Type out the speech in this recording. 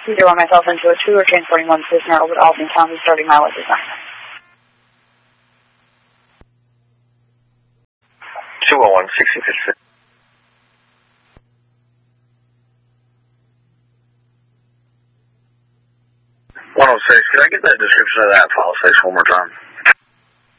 Either run myself into a 2 or transporting one prisoner over to Albany County starting mileage assignment. 201, 65th. 106, can I get that description of that file space one more time?